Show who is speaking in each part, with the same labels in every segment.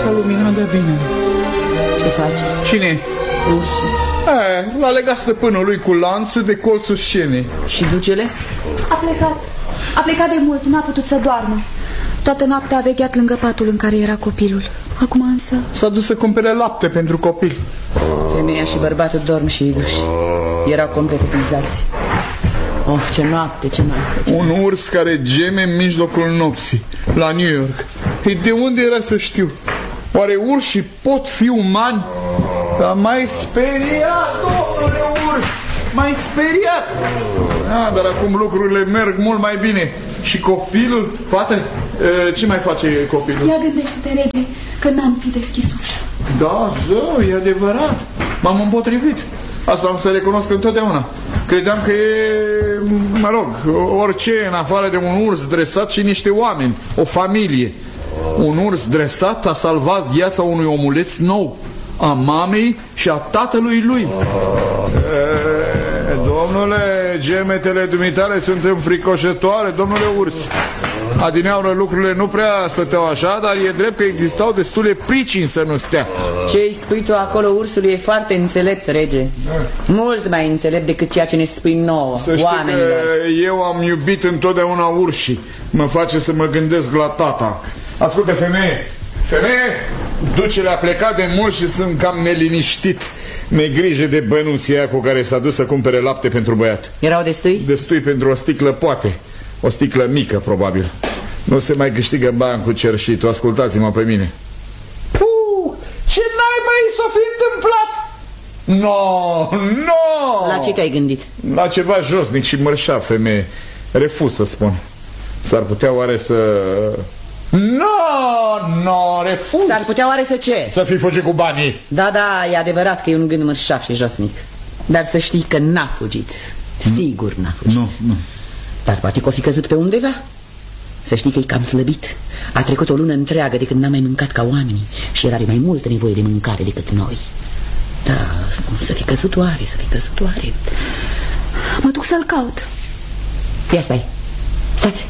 Speaker 1: s-a luminat de bine.
Speaker 2: Ce face?
Speaker 1: Cine?
Speaker 2: Ursul.
Speaker 1: L-a legat stăpânul lui cu lanțul de colțul scenei.
Speaker 2: Și ducele?
Speaker 3: A plecat de mult, n-a putut să doarmă. Toată noaptea a vegheat lângă patul în care era copilul. Acum însă
Speaker 1: s-a dus să cumpere lapte pentru copil.
Speaker 2: Femeia și bărbatul dorm și iduși. Erau complet epuizați. Of, ce noapte, ce noapte.
Speaker 1: Un urs care geme în mijlocul nopții la New York. Ei, de unde era să știu? Oare urșii pot fi umani? Dar m-ai speriat, domnule urs! M-ai speriat! Dar acum lucrurile merg mult mai bine. Și copilul? Fată, ce mai face copilul?
Speaker 3: Ia gândește-te, rege, că n-am fi deschis ușa.
Speaker 1: Da, zău, e adevărat. M-am împotrivit. Asta am să recunosc întotdeauna. Credeam că e, mă rog, orice în afară de un urs dresat și niște oameni, o familie. Un urs dresat a salvat viața unui omuleț nou, a mamei și a tatălui lui. Domnule, gemetele dumitale sunt înfricoșătoare, domnule urs. Adineaură lucrurile nu prea stăteau așa, dar e drept că existau destule pricini să nu stea.
Speaker 2: Ce-i spui tu acolo ursului e foarte înțelept, rege. Mult mai înțelept decât ceea ce ne spui nouă,
Speaker 1: să știi că eu am iubit întotdeauna urșii. Mă face să mă gândesc la tata. Ascultă, femeie, ducele a plecat de mult și sunt cam neliniștit. Mi-e grijă de bănuții aia cu care s-a dus să cumpere lapte pentru băiat.
Speaker 2: Erau destui?
Speaker 1: Destui pentru o sticlă, poate. O sticlă mică, probabil. Nu se mai câștigă bani cu cerșitul. Ascultați-mă pe mine. Ce naiba i s-o fi întâmplat? No!
Speaker 2: La ce te-ai gândit?
Speaker 1: La ceva josnic și mărșav, femeie. Refuz să spun. S-ar putea oare să... No, refuz.
Speaker 2: S-ar putea oare să ce?
Speaker 1: Să fi fugit cu banii.
Speaker 2: Da, e adevărat că e un gând mărșav și josnic. Dar să știi că n-a fugit. Sigur n-a fugit.
Speaker 1: Nu.
Speaker 2: Dar poate că o fi căzut pe undeva. Să știi că e cam slăbit. A trecut o lună întreagă de când n-a mai mâncat ca oamenii și el are mai multă nevoie de mâncare decât noi. Da, să fi căzut oare.
Speaker 3: Mă duc să-l caut.
Speaker 2: Ia stai. Stați.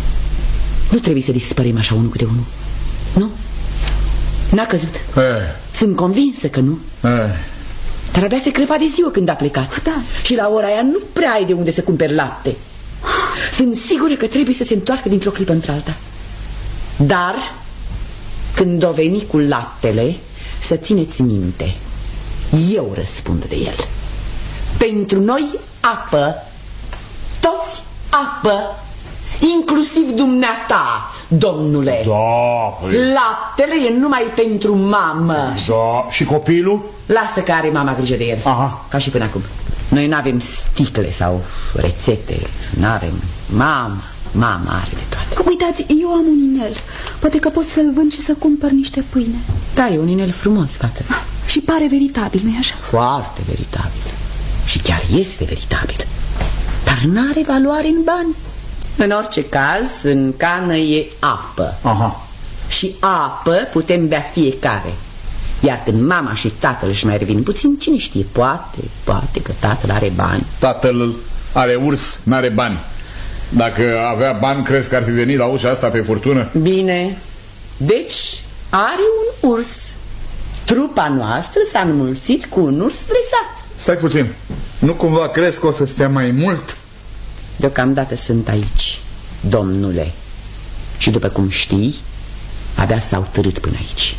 Speaker 2: Nu trebuie să dispărem așa unul câte unul. Nu? N-a căzut. Sunt convinsă că nu. Dar abia se crăpa de ziua când a plecat.
Speaker 3: Da.
Speaker 2: Și la ora aia nu prea ai de unde să cumperi lapte. Sunt sigură că trebuie să se întoarcă dintr-o clipă într-alta. Dar când o veni cu laptele, să țineți minte, eu răspund de el. Pentru noi apă. Toți apă. Inclusiv dumneata, domnule.
Speaker 1: Da.
Speaker 2: Laptele e numai pentru mamă.
Speaker 1: Da. Și copilul?
Speaker 2: Lasă că are mama grijă de el.
Speaker 1: Aha.
Speaker 2: Ca și până acum. Noi n-avem sticle sau rețete. N-avem. Mama are de toate.
Speaker 3: Uitați, eu am un inel. Poate că pot să-l vând și să cumpăr niște pâine.
Speaker 2: Da, e un inel frumos, fată.
Speaker 3: Și pare veritabil, nu-i așa?
Speaker 2: Foarte veritabil. Și chiar este veritabil. Dar n-are valoare în bani. În orice caz, în cană e apă.
Speaker 1: Aha.
Speaker 2: Și apă putem bea fiecare. Iar când mama și tatăl își mai revin puțin, cine știe, poate că tatăl are bani.
Speaker 1: Tatăl are urs, n-are bani. Dacă avea bani, crezi că ar fi venit la ușa asta pe furtună?
Speaker 2: Bine, deci are un urs. Trupa noastră s-a înmulțit cu un urs stresat.
Speaker 1: Stai puțin, nu cumva crezi că o să stea mai mult?
Speaker 2: Deocamdată sunt aici, domnule. Și după cum știi, abia s-au târât până aici.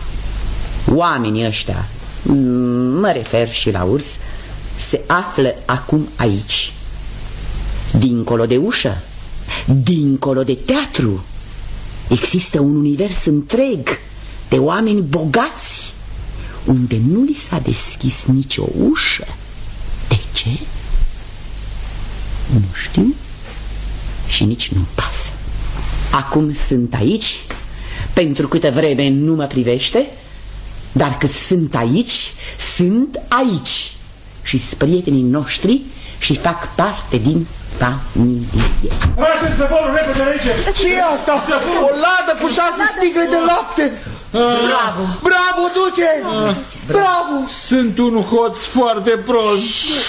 Speaker 2: Oamenii ăștia, mă refer și la urs, se află acum aici. Dincolo de ușă, dincolo de teatru, există un univers întreg de oameni bogați, unde nu li s-a deschis nicio ușă. De ce? Nu știu și nici nu-mi pasă. Acum sunt aici, pentru câtă vreme nu mă privește, dar cât sunt aici, sunt aici. Și-s prietenii noștri și fac parte din familie.
Speaker 1: Trageți zăvorul repede aici! Ce e asta? O ladă cu 6 sticle de lapte!
Speaker 2: Bravo!
Speaker 1: Bravo, duce! Bravo!
Speaker 4: Sunt un hoț foarte prost.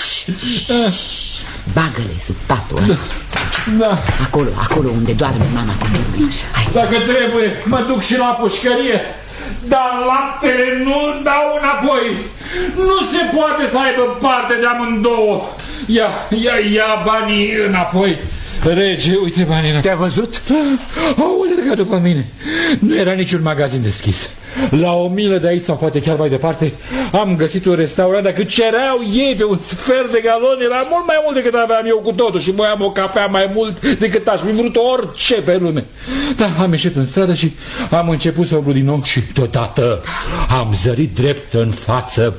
Speaker 2: Bagă-le sub patul ăla.
Speaker 4: Da.
Speaker 2: Acolo unde doarme mama cu mine.
Speaker 4: Dacă trebuie, mă duc și la pușcărie. dar laptele nu-l dau înapoi. Nu se poate să aibă parte de amândouă. Ia banii înapoi. Rege, uite banii înapoi.
Speaker 1: Te-a văzut?
Speaker 4: Au legat după mine. Nu era niciun magazin deschis. La 1 milă de aici sau poate chiar mai departe am găsit un restaurant. Dacă cereau ei pe un sfert de galon, era mult mai mult decât aveam eu cu totul. Și voiam o cafea mai mult decât aș fi vrut orice pe lume. Dar am ieșit în stradă și am început să umblu din nou. Și deodată am zărit drept în față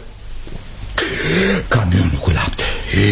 Speaker 4: camionul cu lapte.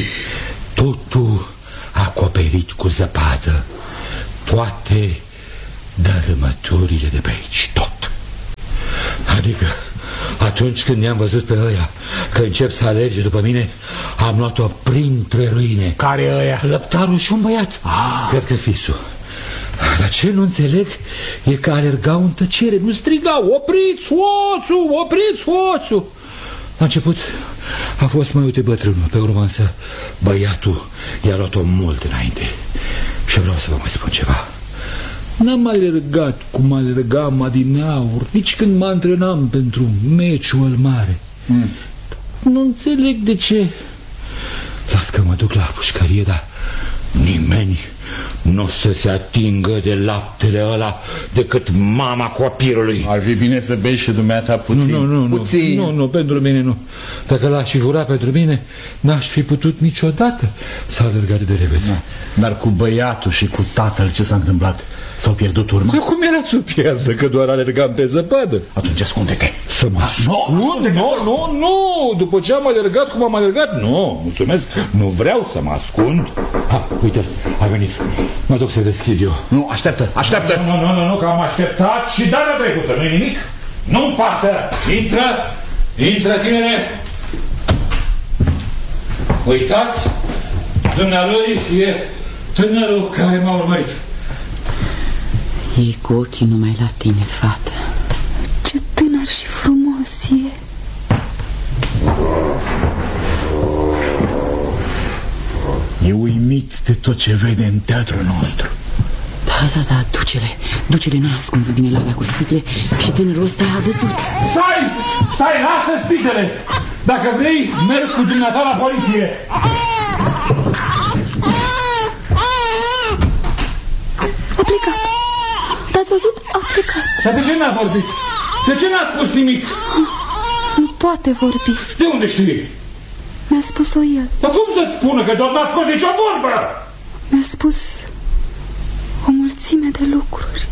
Speaker 4: Totul acoperit cu zăpadă, toate dărâmăturile de pe aici, tot. Adică atunci când i-am văzut pe ăia că încep să alerge după mine, am luat-o printre ruine.
Speaker 1: Care e ăia?
Speaker 4: Lăptarul și un băiat. Cred că fisul. Dar ce nu înțeleg e că alergau în tăcere, nu strigau: opriți hoțul, opriți hoțul. La început a fost mai uite bătrânul, pe urmă însă băiatul i-a luat-o mult înainte. Și vreau să vă mai spun ceva. N-am alergat cum alergam adineauri, nici când mă antrenam pentru meciul mare. Nu înțeleg de ce. Las că mă duc la pușcărie, dar nimeni nu o să se atingă de laptele ăla decât mama copilului.
Speaker 1: Ar fi bine să bei și dumneata puțin.
Speaker 4: Nu, pentru mine nu. Dacă l-aș fi furat pentru mine, n-aș fi putut niciodată să alergat de repede.
Speaker 1: Dar cu băiatul și cu tatăl ce s-a întâmplat? S-au pierdut urma?
Speaker 4: Cum era să pierdă, că doar alergam pe zăpadă?
Speaker 1: Atunci ascunde-te.
Speaker 4: Să mă ascund? Nu, după ce am alergat cum am alergat, nu, mulțumesc, nu vreau să mă ascund. Uite, a venit, mă duc să deschid eu.
Speaker 1: Nu, așteaptă.
Speaker 4: Nu, că am așteptat și data trecută, nu-i nimic? Nu-mi pasă, intră, tinere. Uitați, dumnealui e tânărul care m-a urmărit.
Speaker 2: Ei cu ochii numai la tine, fată.
Speaker 3: Ce tânăr și frumos e.
Speaker 1: E uimit de tot ce vede în teatrul nostru.
Speaker 2: Da, duce-le, n-a ascuns bine la cu spitle. Și tânărul ăsta a văzut.
Speaker 4: Stai, lasă spitele. Dacă vrei, merg cu dumneata la poliție.
Speaker 3: A plecat. T-ați văzut? A plecat.
Speaker 4: Dar de ce n-a vorbit? De ce n-a spus nimic?
Speaker 3: Nu poate vorbi.
Speaker 4: De unde știi?
Speaker 3: Mi-a spus-o el.
Speaker 4: Dar cum să-ți spună că tot n-a scos nicio vorbă?
Speaker 3: Mi-a spus o mulțime de lucruri.